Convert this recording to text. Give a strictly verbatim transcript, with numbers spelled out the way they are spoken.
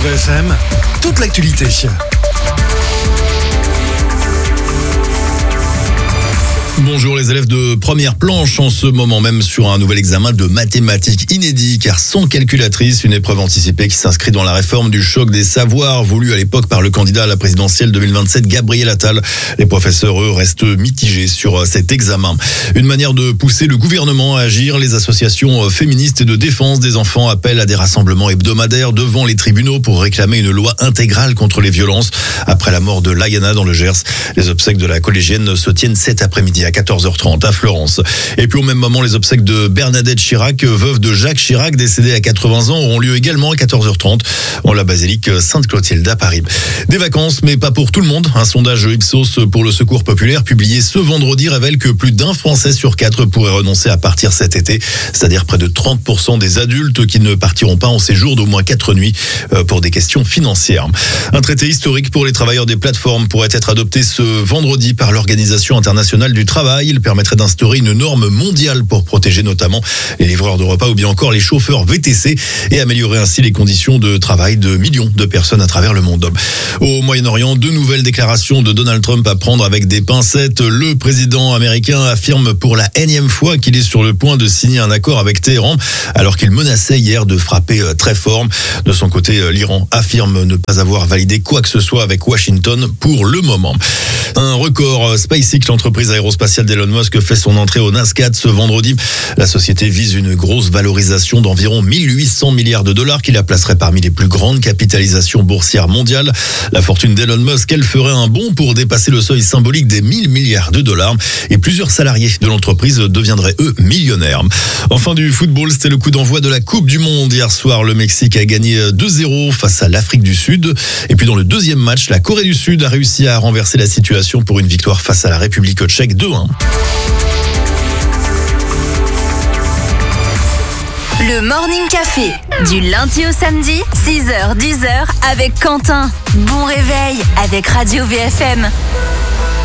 V F M, toute l'actualité. Bonjour les élèves de première planche en ce moment même sur un nouvel examen de mathématiques inédit car sans calculatrice, une épreuve anticipée qui s'inscrit dans la réforme du choc des savoirs voulu à l'époque par le candidat à la présidentielle deux mille vingt-sept Gabriel Attal. Les professeurs eux restent mitigés sur cet examen. Une manière de pousser le gouvernement à agir, les associations féministes et de défense des enfants appellent à des rassemblements hebdomadaires devant les tribunaux pour réclamer une loi intégrale contre les violences. Après la mort de Layana dans le Gers, les obsèques de la collégienne se tiennent cet après-midi à quatorze heures trente à Florence. Et puis au même moment, les obsèques de Bernadette Chirac, veuve de Jacques Chirac, décédé à quatre-vingts ans, auront lieu également à quatorze heures trente en la basilique Sainte-Clotilde à Paris. Des vacances, mais pas pour tout le monde. Un sondage Ipsos pour le Secours populaire publié ce vendredi révèle que plus d'un Français sur quatre pourrait renoncer à partir cet été, c'est-à-dire près de trente pour cent des adultes qui ne partiront pas en séjour d'au moins quatre nuits pour des questions financières. Un traité historique pour les travailleurs des plateformes pourrait être adopté ce vendredi par l'Organisation internationale du travail. Il permettrait d'instaurer une norme mondiale pour protéger notamment les livreurs de repas ou bien encore les chauffeurs V T C et améliorer ainsi les conditions de travail de millions de personnes à travers le monde. Au Moyen-Orient, deux nouvelles déclarations de Donald Trump à prendre avec des pincettes. Le président américain affirme pour la énième fois qu'il est sur le point de signer un accord avec Téhéran alors qu'il menaçait hier de frapper très fort. De son côté, l'Iran affirme ne pas avoir validé quoi que ce soit avec Washington pour le moment. Un record, SpaceX, l'entreprise aérospatiale d'Elon Musk, fait son entrée au Nasdaq ce vendredi. La société vise une grosse valorisation d'environ mille huit cents milliards de dollars qui la placerait parmi les plus grandes capitalisations boursières mondiales. La fortune d'Elon Musk, elle ferait un bond pour dépasser le seuil symbolique des mille milliards de dollars et plusieurs salariés de l'entreprise deviendraient eux millionnaires. Enfin du football, c'était le coup d'envoi de la Coupe du Monde. Hier soir, le Mexique a gagné deux zéro face à l'Afrique du Sud. Et puis dans le deuxième match, la Corée du Sud a réussi à renverser la situation pour une victoire face à la République tchèque deux un. Le Morning Café, du lundi au samedi, six heures dix heures avec Quentin. Bon réveil avec Radio V F M.